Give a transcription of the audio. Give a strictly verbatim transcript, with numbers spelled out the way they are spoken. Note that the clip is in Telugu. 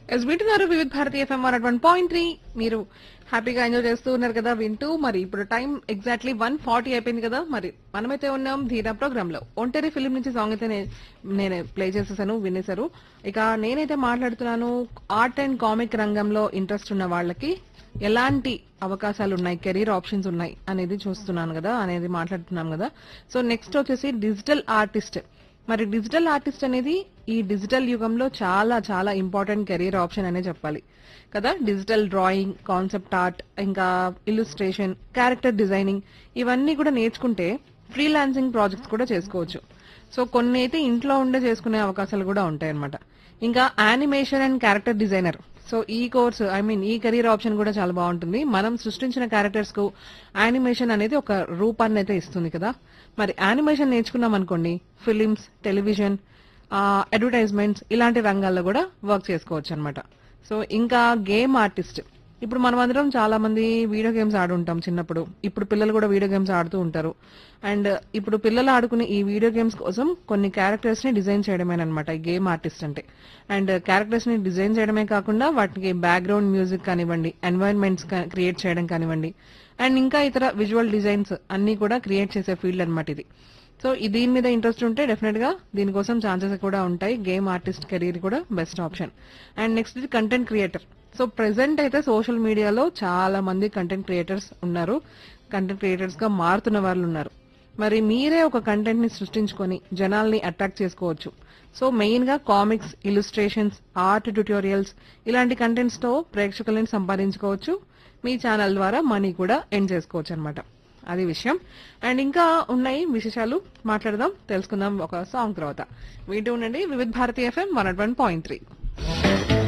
ఎస్ వింటున్నారు వివిధ Bharati FM one one point three. మీరు హ్యాపీగా ఎంజాయ్ చేస్తూ ఉన్నారు కదా వింటూ. మరి ఇప్పుడు టైం ఎగ్జాక్ట్లీ వన్ ఫార్టీ అయిపోయింది కదా. మరి మనమైతే ఉన్నాం ధీరా ప్రోగ్రామ్ లో. ఒంటరి ఫిలిం నుంచి సాంగ్ అయితే నే- నేను ప్లే చేసేసాను, వినేశారు. ఇక నేనైతే మాట్లాడుతున్నాను ఆర్ట్ అండ్ కామిక్ రంగంలో ఇంట్రెస్ట్ ఉన్న వాళ్ళకి ఎలాంటి అవకాశాలు ఉన్నాయి, కెరీర్ ఆప్షన్స్ ఉన్నాయి అనేది చూస్తున్నాను కదా, అనేది మాట్లాడుతున్నాం కదా. సో నెక్స్ట్ వచ్చేసి డిజిటల్ ఆర్టిస్ట్. మరి డిజిటల్ ఆర్టిస్ట్ అనేది ఈ డిజిటల్ యుగంలో చాలా చాలా ఇంపార్టెంట్ కెరీర్ ఆప్షన్ అనే చెప్పాలి కదా. డిజిటల్ డ్రాయింగ్, కాన్సెప్ట్ ఆర్ట్, ఇంకా ఇల్లుస్ట్రేషన్, క్యారెక్టర్ డిజైనింగ్ ఇవన్నీ కూడా నేర్చుకుంటే ఫ్రీలాన్సింగ్ ప్రాజెక్ట్స్ కూడా చేసుకోవచ్చు. సో కొన్ని అయితే ఇంట్లో ఉండే చేసుకునే అవకాశాలు కూడా ఉంటాయి అనమాట. ఇంకా animation and character designer. So ఈ కోర్స్ ఐ మీన్ ఈ కెరీర్ ఆప్షన్ కూడా చాలా బాగుంటుంది. మనం సృష్టించిన క్యారెక్టర్స్ కు యానిమేషన్ అనేది ఒక రూపాన్ని అయితే ఇస్తుంది కదా. మరి యానిమేషన్ నేర్చుకున్నాం అనుకోండి, ఫిలిమ్స్, టెలివిజన్, అడ్వర్టైజ్మెంట్స్ ఇలాంటి రంగాల్లో కూడా వర్క్ చేసుకోవచ్చు అనమాట. సో ఇంకా గేమ్ ఆర్టిస్ట్. ఇప్పుడు మనం అందరం చాలా మంది వీడియో గేమ్స్ ఆడుంటాం చిన్నప్పుడు. ఇప్పుడు పిల్లలు కూడా వీడియో గేమ్స్ ఆడుతూ ఉంటారు. అండ్ ఇప్పుడు పిల్లలు ఆడుకునే ఈ వీడియో గేమ్స్ కోసం కొన్ని క్యారెక్టర్స్ ని డిజైన్ చేయడమేనమాట ఈ గేమ్ ఆర్టిస్ట్ అంటే. అండ్ క్యారెక్టర్స్ ని డిజైన్ చేయడమే కాకుండా వాటికి బ్యాక్గ్రౌండ్ మ్యూజిక్ కానివ్వండి, ఎన్వైరన్మెంట్స్ క్రియేట్ చేయడం కానివ్వండి, అండ్ ఇంకా ఇతర విజువల్ డిజైన్స్ అన్ని కూడా క్రియేట్ చేసే ఫీల్డ్ అనమాట ఇది. సో ఈ దీని మీద ఇంట్రెస్ట్ ఉంటే డెఫినెట్ గా దీనికోసం ఛాన్సెస్ కూడా ఉంటాయి. గేమ్ ఆర్టిస్ట్ కెరీర్ కూడా బెస్ట్ ఆప్షన్. అండ్ నెక్స్ట్ ఇది కంటెంట్ క్రియేటర్. సో ప్రెసెంట్ అయితే సోషల్ మీడియాలో చాలా మంది కంటెంట్ క్రియేటర్స్ ఉన్నారు, కంటెంట్ క్రియేటర్స్ గా మారుతున్న వాళ్ళు ఉన్నారు. మరి మీరే ఒక కంటెంట్ ని సృష్టించుకొని జనాల్ని అట్రాక్ట్ చేసుకోవచ్చు. సో మెయిన్ గా కామిక్స్, ఇల్లుస్ట్రేషన్స్, ఆర్ట్ ట్యుటోరియల్స్ ఇలాంటి కంటెంట్స్ తో ప్రేక్షకులను సంపాదించుకోవచ్చు. మీ ఛానల్ ద్వారా మనీ కూడా ఎర్న్ చేసుకోవచ్చు అనమాట. అది విషయం. అండ్ ఇంకా ఉన్నాయి విశేషాలు, మాట్లాడదాం, తెలుసుకుందాం ఒక సాంగ్ తర్వాత. వింటూ ఉండండి వివిధ Bharati FM one one point three.